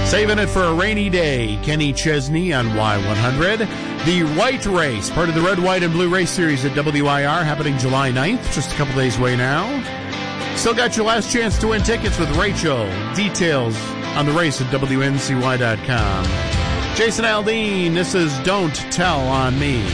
Saving it for a rainy day, Kenny Chesney on Y100. The White Race, part of the Red, White, and Blue Race Series at WIR, happening July 9th, just a couple days away now. Still got your last chance to win tickets with Rachel. Details on the race at WNCY.com. Jason Aldean, this is Don't Tell on Me.